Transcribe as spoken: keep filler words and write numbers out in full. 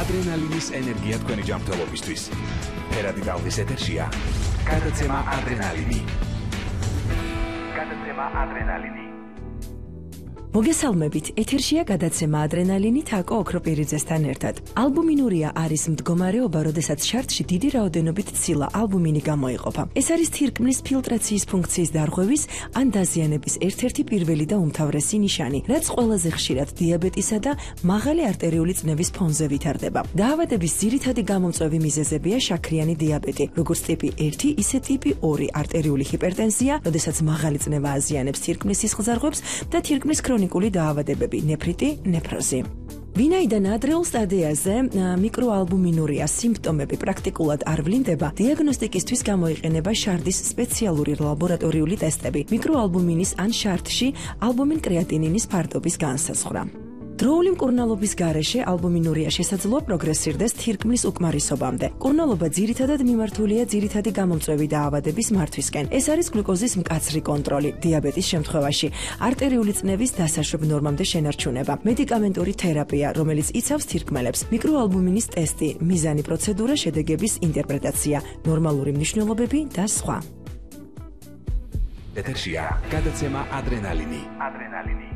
ადრენალინის ენერგია თქვენი ჯანმრთელობისთვის. ფერადი ტალღის ეთერშია გადაცემა ადრენალინი. გადაცემა ადრენალინი. მოგესალმებით, ეთერშია გადაცემა ადრენალინი თაკო ოქროპირიძესთან ერთად. ალბუმინურია არის მდგომარეობა, როდესაც შარტში დიდი რაოდენობით ცილა ალბუმინი გამოიყოფა. ეს არის თირკმლის ფილტრაციის ფუნქციის დარღვევის ან დაზიანების ერთ-ერთი პირველი და უმთავრესი ნიშანი, რაც ყველაზე ხშირად დიაბეტისა და მაღალი არტერიული წნევის ფონზე ვითარდება. დაავადების ძირითადი გამომწვევი მიზეზებია შაქრიანი დიაბეტი, როგორც ტიპი ერთი, ისე ტიპი ორი არტერიული ჰიპერტენზია, როდესაც მაღალი წნევა აზიანებს თირკმლის სისხლძარღვებს და თირკმლის ქრონიკული დაავადებები, ნეფრიტი, ნეფროზი. ვინაიდან ადრეულ სტადიაზე მიკროალბუმინურია სიმპტომები პრაქტიკულად არ ვლინდება, დიაგნოსტიკისთვის გამოიყენება შარდის სპეციალური ლაბორატორიული ტესტები, მიკროალბუმინის ან შარტში ალბუმინ კრეატინინის ფართობის განსაზღვრა. დროული მკურნალობის გარეშე ალბუმინურია შესაძლოა პროგრესირდეს თირკმლის უკმარისობამდე. მკურნალობა ძირითადად მიმართულია ძირითადი გამომწვევი დაავადების მართვისკენ. ეს არის გლუკოზის მკაცრი კონტროლი, დიაბეტის შემთხვევაში, არტერიული წნევის დასაშვებ ნორმამდე შენარჩუნება, მედიკამენტური თერაპია, რომელიც იცავს თირკმელებს, მიკროალბუმინის ტესტი, მიზანი პროცედურა, შედეგების ინტერპრეტაცია, ნორმალური მნიშვნელობები და სხვა. ეთერშია გადაცემა ადრენალინი. ადრენალინი.